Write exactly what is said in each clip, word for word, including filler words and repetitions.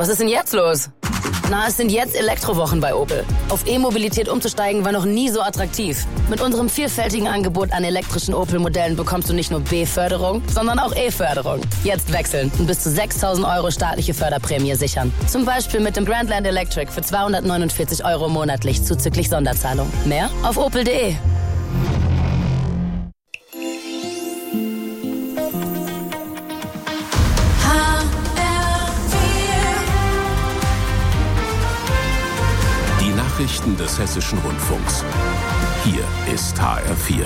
Was ist denn jetzt los? Na, es sind jetzt Elektrowochen bei Opel. Auf E-Mobilität umzusteigen war noch nie so attraktiv. Mit unserem vielfältigen Angebot an elektrischen Opel-Modellen bekommst du nicht nur B-Förderung, sondern auch E-Förderung. Jetzt wechseln und bis zu sechstausend Euro staatliche Förderprämie sichern. Zum Beispiel mit dem Grandland Electric für zweihundertneunundvierzig Euro monatlich zuzüglich Sonderzahlung. Mehr auf opel punkt de. Nachrichten des Hessischen Rundfunks. Hier ist H R vier.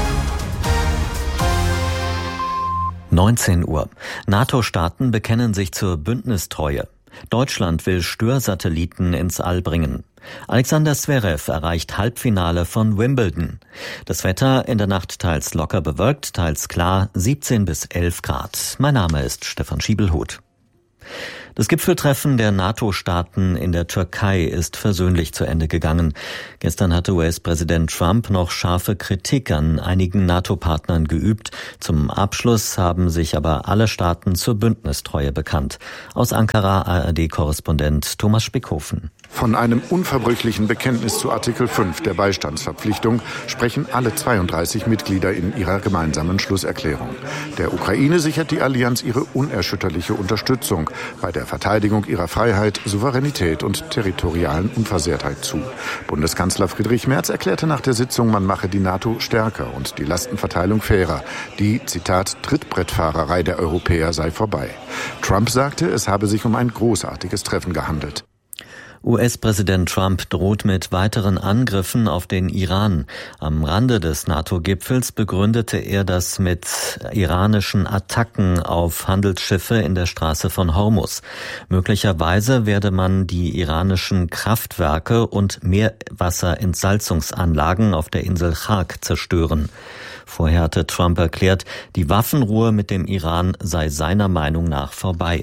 neunzehn Uhr. NATO-Staaten bekennen sich zur Bündnistreue. Deutschland will Störsatelliten ins All bringen. Alexander Zverev erreicht Halbfinale von Wimbledon. Das Wetter in der Nacht teils locker bewölkt, teils klar, siebzehn bis elf Grad. Mein Name ist Stefan Schiebelhuth. Das Gipfeltreffen der NATO-Staaten in der Türkei ist versöhnlich zu Ende gegangen. Gestern hatte U S-Präsident Trump noch scharfe Kritik an einigen NATO-Partnern geübt. Zum Abschluss haben sich aber alle Staaten zur Bündnistreue bekannt. Aus Ankara A R D-Korrespondent Thomas Spickhofen. Von einem unverbrüchlichen Bekenntnis zu Artikel fünf der Beistandsverpflichtung sprechen alle zweiunddreißig Mitglieder in ihrer gemeinsamen Schlusserklärung. Der Ukraine sichert die Allianz ihre unerschütterliche Unterstützung bei der Verteidigung ihrer Freiheit, Souveränität und territorialen Unversehrtheit zu. Bundeskanzler Friedrich Merz erklärte nach der Sitzung, man mache die NATO stärker und die Lastenverteilung fairer. Die, Zitat, Trittbrettfahrerei der Europäer sei vorbei. Trump sagte, es habe sich um ein großartiges Treffen gehandelt. U S-Präsident Trump droht mit weiteren Angriffen auf den Iran. Am Rande des NATO-Gipfels begründete er das mit iranischen Attacken auf Handelsschiffe in der Straße von Hormuz. Möglicherweise werde man die iranischen Kraftwerke und Meerwasserentsalzungsanlagen auf der Insel Chak zerstören. Vorher hatte Trump erklärt, die Waffenruhe mit dem Iran sei seiner Meinung nach vorbei.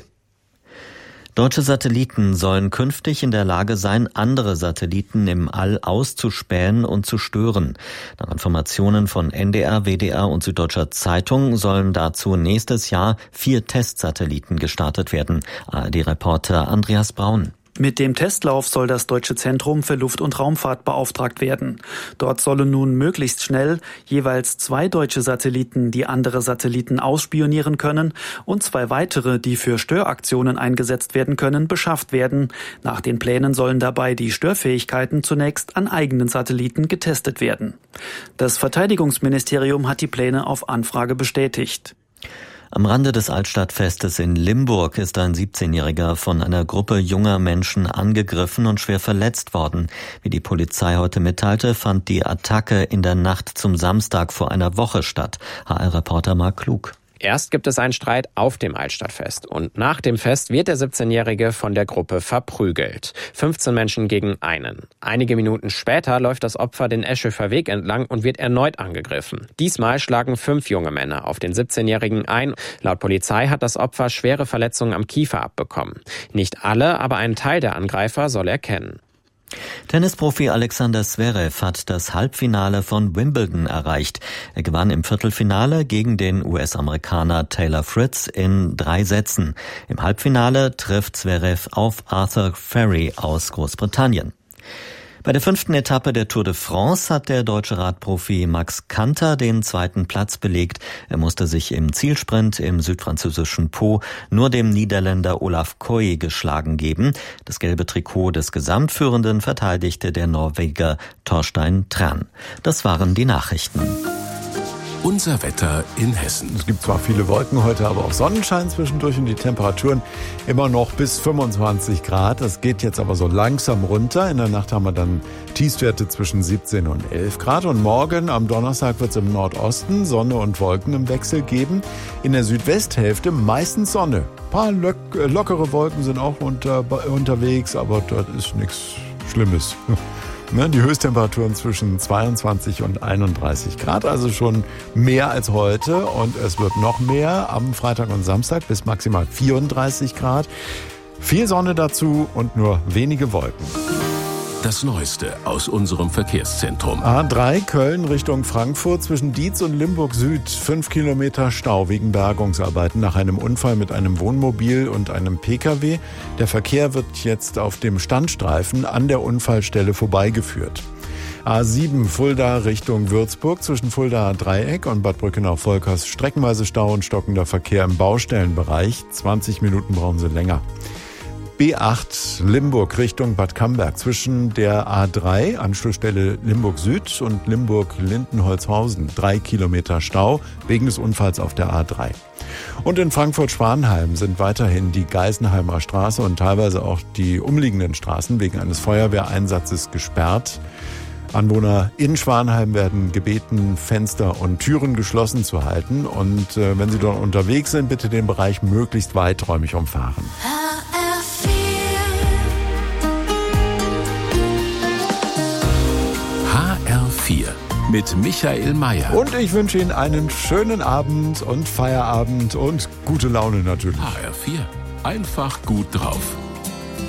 Deutsche Satelliten sollen künftig in der Lage sein, andere Satelliten im All auszuspähen und zu stören. Nach Informationen von N D R, W D R und Süddeutscher Zeitung sollen dazu nächstes Jahr vier Testsatelliten gestartet werden. A R D-Reporter Andreas Braun. Mit dem Testlauf soll das Deutsche Zentrum für Luft- und Raumfahrt beauftragt werden. Dort sollen nun möglichst schnell jeweils zwei deutsche Satelliten, die andere Satelliten ausspionieren können, und zwei weitere, die für Störaktionen eingesetzt werden können, beschafft werden. Nach den Plänen sollen dabei die Störfähigkeiten zunächst an eigenen Satelliten getestet werden. Das Verteidigungsministerium hat die Pläne auf Anfrage bestätigt. Am Rande des Altstadtfestes in Limburg ist ein siebzehnjähriger von einer Gruppe junger Menschen angegriffen und schwer verletzt worden. Wie die Polizei heute mitteilte, fand die Attacke in der Nacht zum Samstag vor einer Woche statt. H R-Reporter Marc Klug. Erst gibt es einen Streit auf dem Altstadtfest und nach dem Fest wird der siebzehnjährige von der Gruppe verprügelt. fünfzehn Menschen gegen einen. Einige Minuten später läuft das Opfer den Eschöfer Weg entlang und wird erneut angegriffen. Diesmal schlagen fünf junge Männer auf den siebzehnjährigen ein. Laut Polizei hat das Opfer schwere Verletzungen am Kiefer abbekommen. Nicht alle, aber einen Teil der Angreifer soll er kennen. Tennisprofi Alexander Zverev hat das Halbfinale von Wimbledon erreicht. Er gewann im Viertelfinale gegen den U S-Amerikaner Taylor Fritz in drei Sätzen. Im Halbfinale trifft Zverev auf Arthur Ferry aus Großbritannien. Bei der fünften Etappe der Tour de France hat der deutsche Radprofi Max Kanter den zweiten Platz belegt. Er musste sich im Zielsprint im südfranzösischen Pau nur dem Niederländer Olaf Koy geschlagen geben. Das gelbe Trikot des Gesamtführenden verteidigte der Norweger Torstein Tran. Das waren die Nachrichten. Unser Wetter in Hessen. Es gibt zwar viele Wolken heute, aber auch Sonnenschein zwischendurch und die Temperaturen immer noch bis fünfundzwanzig Grad. Das geht jetzt aber so langsam runter. In der Nacht haben wir dann Tiefstwerte zwischen siebzehn und elf Grad. Und morgen am Donnerstag wird es im Nordosten Sonne und Wolken im Wechsel geben. In der Südwesthälfte meistens Sonne. Ein paar lock- lockere Wolken sind auch unter, unterwegs, aber das ist nichts Schlimmes. Die Höchsttemperaturen zwischen zweiundzwanzig und einunddreißig Grad, also schon mehr als heute. Und es wird noch mehr am Freitag und Samstag bis maximal vierunddreißig Grad. Viel Sonne dazu und nur wenige Wolken. Das Neueste aus unserem Verkehrszentrum. A drei Köln Richtung Frankfurt zwischen Dietz und Limburg Süd. Fünf Kilometer Stau wegen Bergungsarbeiten nach einem Unfall mit einem Wohnmobil und einem Pkw. Der Verkehr wird jetzt auf dem Standstreifen an der Unfallstelle vorbeigeführt. A sieben Fulda Richtung Würzburg zwischen Fuldaer Dreieck und Bad Brückenau-Volkers streckenweise Stau und stockender Verkehr im Baustellenbereich. zwanzig Minuten brauchen Sie länger. B acht Limburg Richtung Bad Camberg zwischen der A drei, Anschlussstelle Limburg Süd und Limburg-Lindenholzhausen. Drei Kilometer Stau wegen des Unfalls auf der A drei. Und in Frankfurt-Schwanheim sind weiterhin die Geisenheimer Straße und teilweise auch die umliegenden Straßen wegen eines Feuerwehreinsatzes gesperrt. Anwohner in Schwanheim werden gebeten, Fenster und Türen geschlossen zu halten. Und äh, wenn Sie dort unterwegs sind, bitte den Bereich möglichst weiträumig umfahren. H R vier mit Michael Mayer. Und ich wünsche Ihnen einen schönen Abend und Feierabend und gute Laune natürlich. H R vier. Einfach gut drauf.